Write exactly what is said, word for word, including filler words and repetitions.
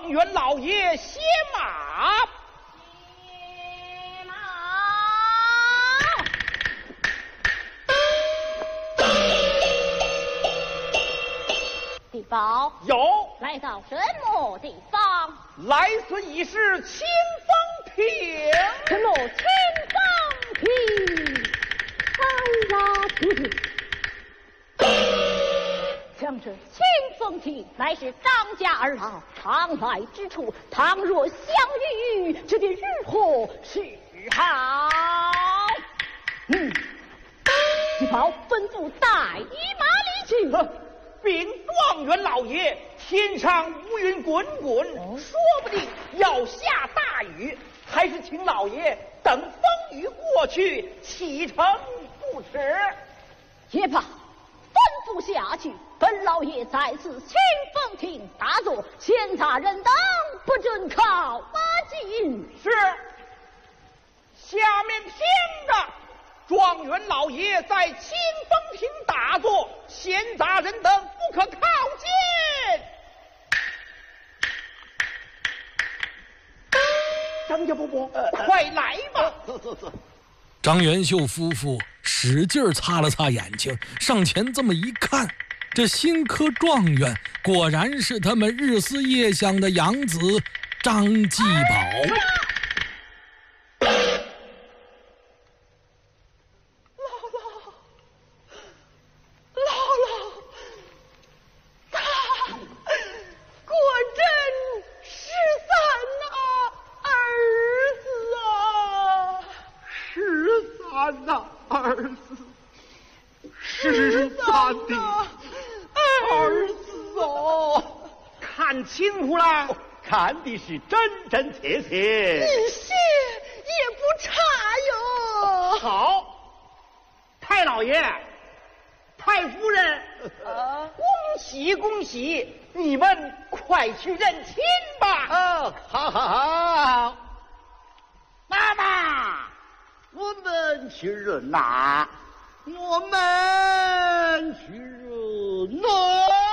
状元老爷歇马。 歇马。地宝有， 来到什么地方？ 来此已是清风亭。 什么清风亭？哎呀，徒弟，想这清风亭乃是张家二老常来之处，倘若相遇，这便如何是好？嗯，地宝吩咐带一马离去。 禀状元老爷，天上乌云滚滚，说不定要下大雨，还是请老爷等风雨过去，启程不迟。 也罢，吩咐下去，本老爷在此清风亭打坐，闲杂人等不准靠马进。 是。下面听着。状元老爷在清风亭打坐，闲杂人等不可靠近。张家伯伯，呃、快来吧！ 走走走。 张元秀夫妇使劲擦了擦眼睛，上前这么一看，这新科状元果然是他们日思夜想的养子张继宝。 哎看的是真真切切， 一些也不差哟。 好，太老爷、太夫人， 啊， 恭喜恭喜！你们快去认亲吧。 啊，好好好。 妈妈， 我们去认呐，我们去认呐。